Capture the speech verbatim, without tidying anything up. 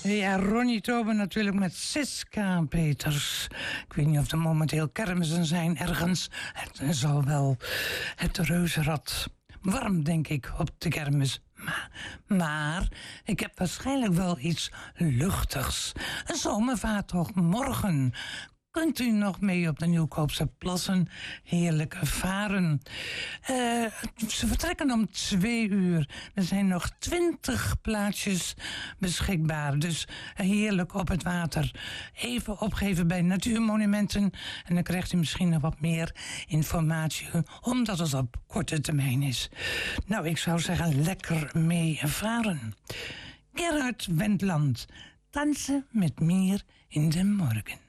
Ja, Ronnie Tober natuurlijk met Siska Peters. Ik weet niet of er momenteel kermissen zijn ergens. Het zal wel het reuzenrad. Warm, denk ik, op de kermis. Maar, maar ik heb waarschijnlijk wel iets luchtigs. Een zomervaartocht morgen. Kunt u nog mee op de Nieuwkoopse plassen heerlijk varen. Uh, ze vertrekken om twee uur. Er zijn nog twintig plaatsjes beschikbaar. Dus heerlijk op het water. Even opgeven bij Natuurmonumenten. En dan krijgt u misschien nog wat meer informatie. Omdat het op korte termijn is. Nou, ik zou zeggen, lekker mee varen. Gerard Wendland. Dansen met meer in de morgen.